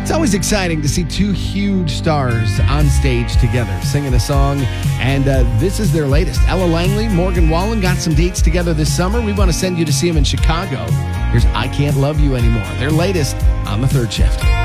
It's always exciting to see two huge stars on stage together singing a song, and this is their latest. Ella Langley, Morgan Wallen got some dates together this summer. We want to send you to see them in Chicago. Here's I Can't Love You Anymore, their latest on The Third Shift.